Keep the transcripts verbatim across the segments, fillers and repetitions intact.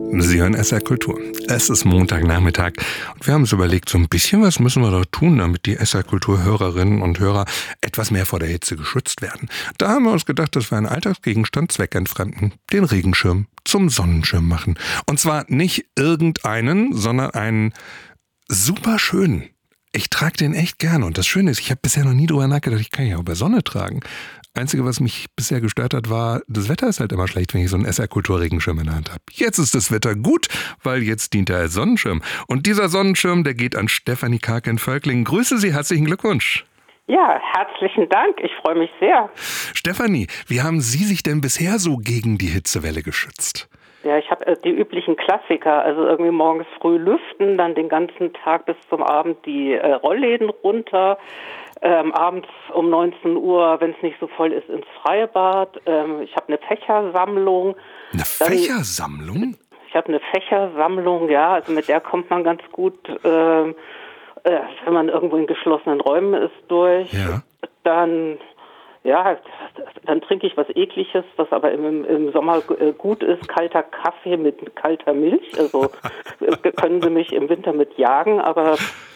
Sie hören S R Kultur. Es ist Montagnachmittag und wir haben uns überlegt, so ein bisschen was müssen wir doch tun, damit die S R Kultur-Hörerinnen und Hörer etwas mehr vor der Hitze geschützt werden. Da haben wir uns gedacht, dass wir einen Alltagsgegenstand zweckentfremden, den Regenschirm zum Sonnenschirm machen. Und zwar nicht irgendeinen, sondern einen super schönen. Ich trage den echt gerne und das Schöne ist, ich habe bisher noch nie drüber nachgedacht, ich kann ja auch bei Sonne tragen. Einzige, was mich bisher gestört hat, war, das Wetter ist halt immer schlecht, wenn ich so einen S R-Kultur-Regenschirm in der Hand habe. Jetzt ist das Wetter gut, weil jetzt dient er als Sonnenschirm. Und dieser Sonnenschirm, der geht an Stefanie Karg in Völklingen. Grüße Sie, herzlichen Glückwunsch. Ja, herzlichen Dank. Ich freue mich sehr. Stefanie, wie haben Sie sich denn bisher so gegen die Hitzewelle geschützt? Ja, ich habe äh, die üblichen Klassiker, also irgendwie morgens früh lüften, dann den ganzen Tag bis zum Abend die äh, Rollläden runter, ähm, abends um neunzehn Uhr, wenn es nicht so voll ist, ins Freibad. Ähm, ich habe eine Fächersammlung. Eine Fächersammlung? Ich habe eine Fächersammlung, ja, also mit der kommt man ganz gut, ähm, äh, wenn man irgendwo in geschlossenen Räumen ist, durch. Ja. Dann... Ja, dann trinke ich was Ekliges, was aber im, im Sommer gut ist. Kalter Kaffee mit kalter Milch. Also können Sie mich im Winter mit jagen, aber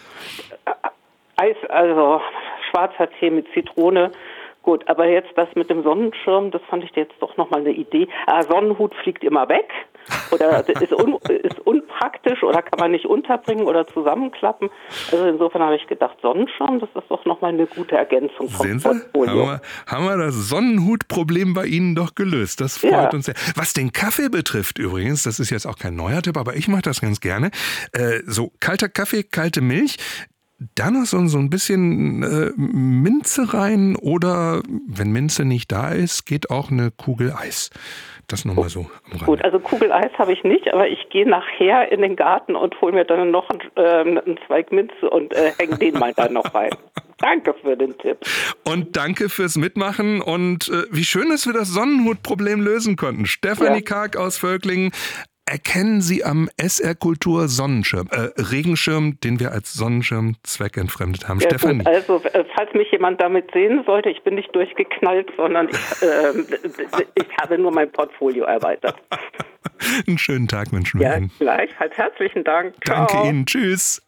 Eis, also schwarzer Tee mit Zitrone. Gut, aber jetzt das mit dem Sonnenschirm, das fand ich jetzt doch nochmal eine Idee. Ah, Sonnenhut fliegt immer weg oder ist, un, ist unpraktisch oder kann man nicht unterbringen oder zusammenklappen. Also insofern habe ich gedacht, Sonnenschirm, das ist doch nochmal eine gute Ergänzung vom Sehen Sie? Portfolio. Haben wir, haben wir das Sonnenhutproblem bei Ihnen doch gelöst. Das freut Ja. uns sehr. Was den Kaffee betrifft übrigens, das ist jetzt auch kein neuer Tipp, aber ich mache das ganz gerne. Äh, so kalter Kaffee, kalte Milch. Da noch so, so ein bisschen äh, Minze rein oder wenn Minze nicht da ist, geht auch eine Kugel Eis. Das nochmal so am Rande. Gut, also Kugel Eis habe ich nicht, aber ich gehe nachher in den Garten und hole mir dann noch einen, äh, einen Zweig Minze und äh, hänge den mal da noch rein. Danke für den Tipp. Und danke fürs Mitmachen und äh, wie schön, dass wir das Sonnenhutproblem lösen konnten. Stefanie Ja. Karg aus Völklingen. Erkennen Sie am S R Kultur Sonnenschirm, äh, Regenschirm, den wir als Sonnenschirm zweckentfremdet haben. Ja, Stefanie. gut, also äh, falls mich jemand damit sehen sollte, ich bin nicht durchgeknallt, sondern ich, äh, ich habe nur mein Portfolio erweitert. Einen schönen Tag wünschen wir Ja, Ihnen. gleichfalls. Herzlichen Dank. Danke Ciao. Ihnen. Tschüss.